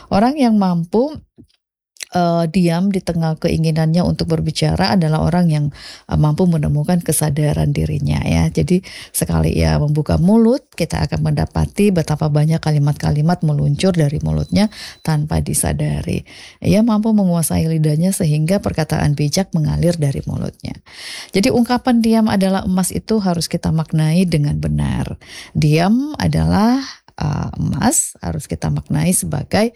Orang yang mampu diam di tengah keinginannya untuk berbicara adalah orang yang mampu menemukan kesadaran dirinya ya. Jadi sekali ia membuka mulut, kita akan mendapati betapa banyak kalimat-kalimat meluncur dari mulutnya tanpa disadari. Ia mampu menguasai lidahnya sehingga perkataan bijak mengalir dari mulutnya. Jadi ungkapan diam adalah emas itu harus kita maknai dengan benar. Diam adalah emas harus kita maknai sebagai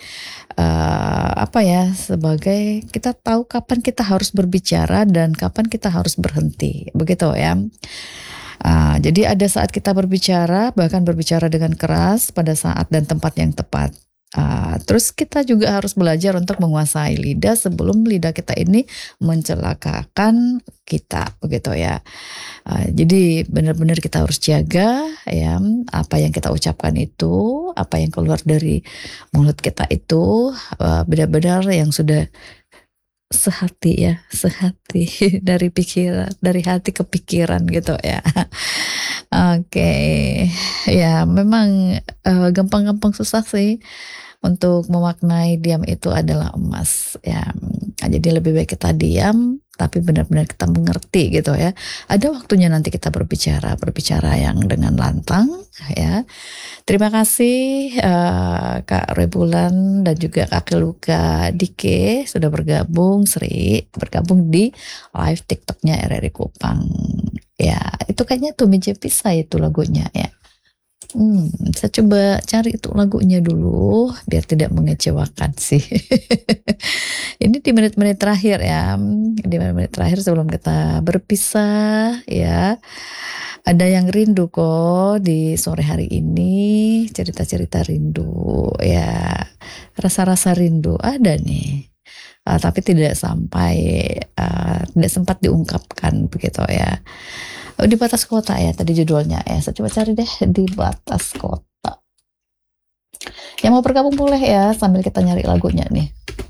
sebagai kita tahu kapan kita harus berbicara dan kapan kita harus berhenti, begitu ya. Jadi ada saat kita berbicara, bahkan berbicara dengan keras pada saat dan tempat yang tepat. Terus kita juga harus belajar untuk menguasai lidah sebelum lidah kita ini mencelakakan kita, begitu ya. Jadi benar-benar kita harus jaga ya, apa yang kita ucapkan itu, apa yang keluar dari mulut kita itu benar-benar yang sudah sehati dari pikiran, dari hati ke pikiran gitu ya. Oke, ya memang gampang-gampang susah sih untuk memaknai diam itu adalah emas ya. Jadi lebih baik kita diam tapi benar-benar kita mengerti gitu ya. Ada waktunya nanti kita berbicara yang dengan lantang ya. Terima kasih Kak Rebulan dan juga Kak Luka Dike sudah bergabung di live TikToknya RRI Kupang. Ya, itu kayaknya Tommy J Pisa itu lagunya ya. Saya coba cari itu lagunya dulu biar tidak mengecewakan sih. Ini di menit-menit terakhir ya, di menit-menit terakhir sebelum kita berpisah ya. Ada yang rindu kok di sore hari ini, cerita-cerita rindu ya, rasa-rasa rindu ada nih. Tapi tidak sempat diungkapkan begitu ya. Di batas kota ya tadi judulnya ya. Saya coba cari deh di batas kota. Yang mau bergabung boleh ya sambil kita nyari lagunya nih.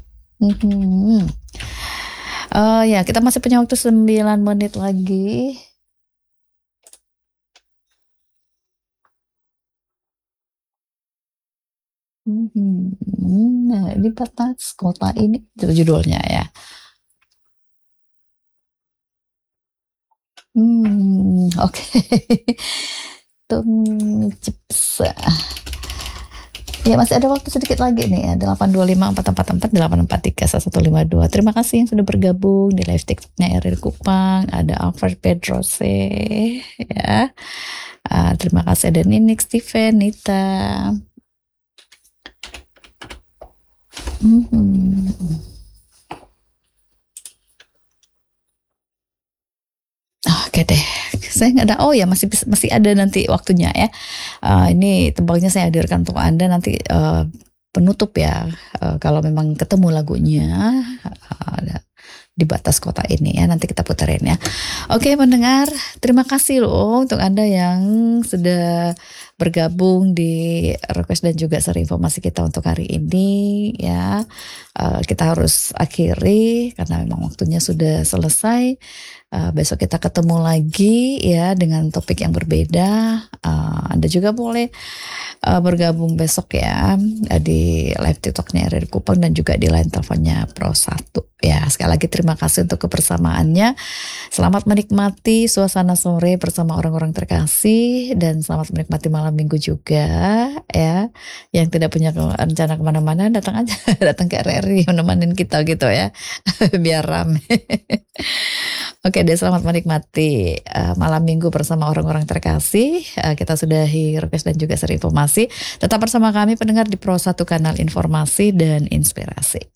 Ya kita masih punya waktu 9 menit lagi. Nah, di batas kota ini itu judulnya ya. Oke. Cipsa. Ya masih ada waktu sedikit lagi nih ya. 8254444 8431152. Terima kasih yang sudah bergabung di live TikToknya RRI Kupang. Ada Alfred Pedrose ya. Terima kasih ada Ninik, Steven, Nita. Oke deh, saya nggak ada. Oh ya masih ada nanti waktunya ya. Ini tembangnya saya hadirkan untuk Anda nanti penutup ya. Kalau memang ketemu lagunya di batas kota ini ya, nanti kita puterin ya. Oke pendengar, terima kasih loh untuk Anda yang sudah bergabung di request dan juga share informasi kita untuk hari ini ya. Kita harus akhiri karena memang waktunya sudah selesai. Besok kita ketemu lagi ya dengan topik yang berbeda. Anda juga boleh bergabung besok ya di live TikToknya RRI Kupang dan juga di line teleponnya Pro 1 ya. Sekali lagi terima kasih untuk kebersamaannya. Selamat menikmati suasana sore bersama orang-orang terkasih dan selamat menikmati malam minggu juga ya. Yang tidak punya rencana kemana-mana datang aja datang ke RRI menemani kita gitu ya biar rame. Oke deh, selamat menikmati malam minggu bersama orang-orang terkasih. Kita sudahi request dan juga share informasi. Tetap bersama kami pendengar di Pro 1 Kanal Informasi dan Inspirasi.